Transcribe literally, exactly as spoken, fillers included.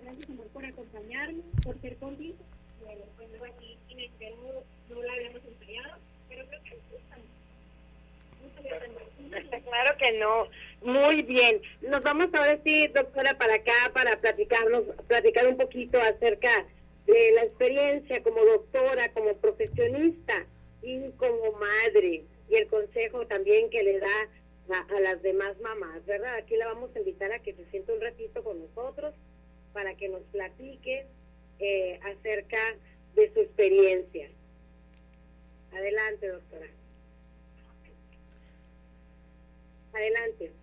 Gracias, amor, por acompañarme, por ser cómplice. Bueno, pues luego aquí en el termo no la habíamos ensayado, pero creo que no claro que no. Muy bien. Nos vamos ahora sí, doctora, para acá para platicarnos, platicar un poquito acerca de la experiencia como doctora, como profesionista y como madre, y el consejo también que le da a, a las demás mamás, ¿verdad? Aquí la vamos a invitar a que se siente un ratito con nosotros para que nos platique eh, acerca de su experiencia. Adelante, doctora. Adelante.